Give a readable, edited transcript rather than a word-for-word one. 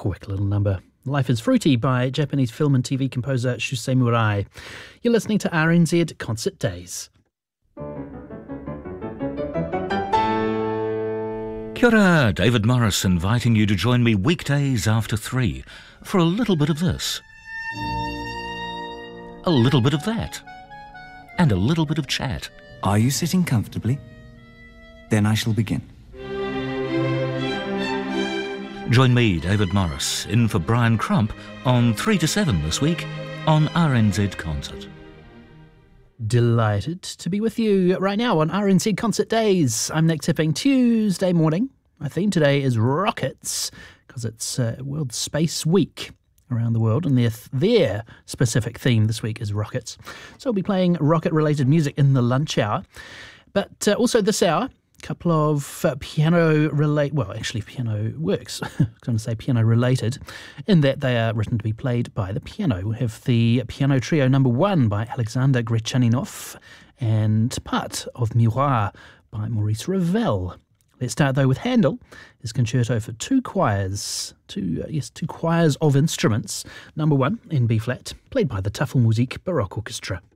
quick little number. Life is Fruity by Japanese film and TV composer Shusei Murai. You're listening to RNZ Concert Days. Kia ora, David Morris inviting you to join me weekdays after 3 for a little bit of this, a little bit of that, and a little bit of chat. Are you sitting comfortably? Then I shall begin. Join me, David Morris, in for Brian Crump on 3 to 7 this week on RNZ Concert. Delighted to be with you right now on RNZ Concert Days. I'm Nick Tipping. Tuesday morning. My theme today is rockets, because it's World Space Week around the world, and their specific theme this week is rockets. So I'll be playing rocket-related music in the lunch hour. But also this hour, a couple of piano works. I'm going to say piano-related, in that they are written to be played by the piano. We have the Piano Trio No. 1 by Alexander Grechaninov and part of Miroir by Maurice Ravel. Let's start, though, with Handel, his concerto for two choirs of instruments, No. 1 in B-flat, played by the Tafelmusik Baroque Orchestra.